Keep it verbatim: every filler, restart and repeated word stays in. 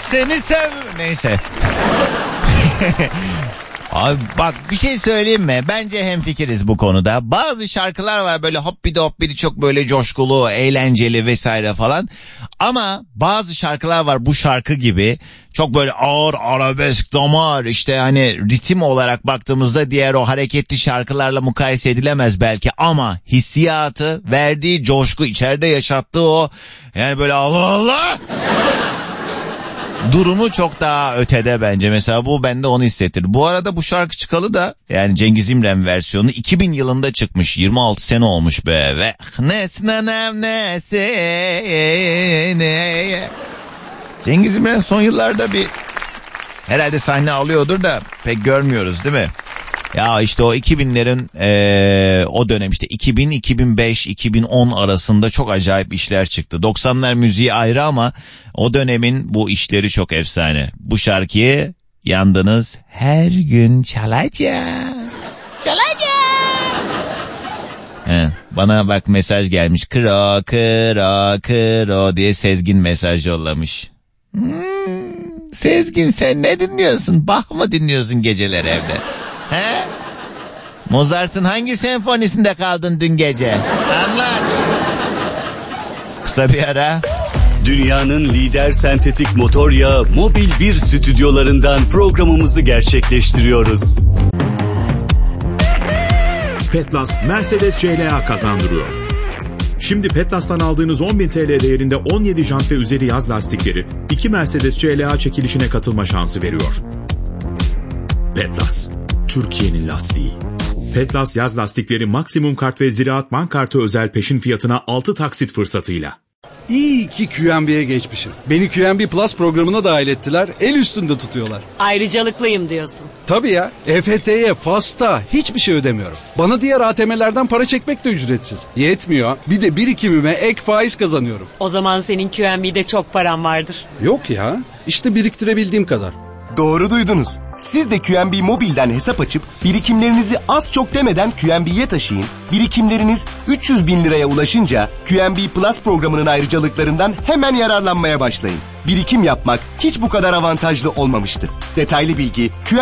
seni sev... Neyse. Abi bak bir şey söyleyeyim mi? Bence hemfikiriz bu konuda. Bazı şarkılar var böyle hoppidi hoppidi çok böyle coşkulu, eğlenceli vesaire falan. Ama bazı şarkılar var bu şarkı gibi çok böyle ağır arabesk damar işte hani ritim olarak baktığımızda diğer o hareketli şarkılarla mukayese edilemez belki. Ama hissiyatı, verdiği coşku, içeride yaşattığı o yani böyle Allah Allah... durumu çok daha ötede bence. Mesela bu bende onu hissettir. Bu arada bu şarkı çıkalı da yani Cengiz İmren versiyonu iki bin yılında çıkmış. yirmi altı sene olmuş be. Ve nesnenem nesine. Cengiz İmren son yıllarda bir herhalde sahne alıyordur da pek görmüyoruz değil mi? Ya işte o iki binlerin ee, o dönem işte iki bin, iki bin beş, iki bin on arasında çok acayip işler çıktı. doksanlar müziği ayrı ama o dönemin bu işleri çok efsane. Bu şarkıyı yandınız her gün çalacağım. Çalacağım. He, bana bak mesaj gelmiş. Kro kro kro diye Sezgin mesaj yollamış. Hmm, Sezgin sen ne dinliyorsun? Bach mı dinliyorsun geceler evde? He? Mozart'ın hangi senfonisinde kaldın dün gece? Anlat. Kısa bir ara. Dünyanın lider sentetik motor yağı Mobil bir stüdyolarından programımızı gerçekleştiriyoruz. Petlas Mercedes C L A kazandırıyor. Şimdi Petlas'tan aldığınız on bin T L değerinde on yedi jant ve üzeri yaz lastikleri iki Mercedes C L A çekilişine katılma şansı veriyor. Petlas, Türkiye'nin lastiği. Petlas yaz lastikleri maksimum kart ve Ziraat Bank kartı özel peşin fiyatına altı taksit fırsatıyla. İyi ki Q N B'ye geçmişim. Beni Q N B Plus programına dahil ettiler. El üstünde tutuyorlar. Ayrıcalıklıyım diyorsun. Tabii ya. E F T'ye, FAS'ta hiçbir şey ödemiyorum. Bana diğer A T M'lerden para çekmek de ücretsiz. Yetmiyor. Bir de birikimime ek faiz kazanıyorum. O zaman senin Q N B'de çok paran vardır. Yok ya. İşte biriktirebildiğim kadar. Doğru duydunuz. Siz de Q N B Mobil'den hesap açıp birikimlerinizi az çok demeden Q N B'ye taşıyın. Birikimleriniz üç yüz bin liraya ulaşınca Q N B Plus programının ayrıcalıklarından hemen yararlanmaya başlayın. Birikim yapmak hiç bu kadar avantajlı olmamıştı. Detaylı bilgi Q